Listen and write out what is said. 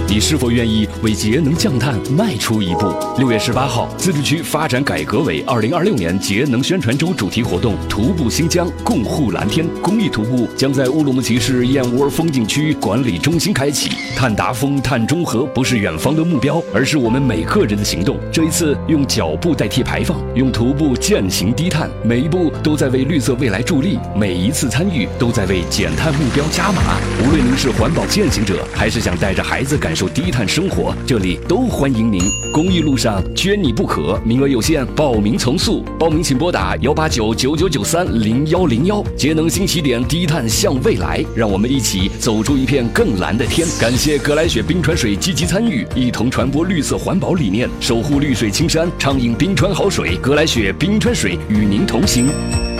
你是否愿意为节能降碳迈出一步？6月18号，自治区发展改革委2026年节能宣传周主题活动“徒步新疆，共护蓝天”公益徒步将在乌鲁木齐市燕窝风景区管理中心开启。碳达峰、碳中和不是远方的目标，而是我们每个人的行动。这一次，用脚步代替排放，用徒步践行低碳，每一步都在为绿色未来助力，每一次参与都在为减碳目标加码。无论您是环保践行者，还是想带着孩子感受低碳生活，这里都欢迎您。公益路上缺你不可，名额有限，报名从速。报名请拨打18999930101。节能新起点，低碳向未来，让我们一起走出一片更蓝的天。感谢格莱雪冰川水积极参与，一同传播绿色环保理念，守护绿水青山，畅饮冰川好水。格莱雪冰川水与您同行。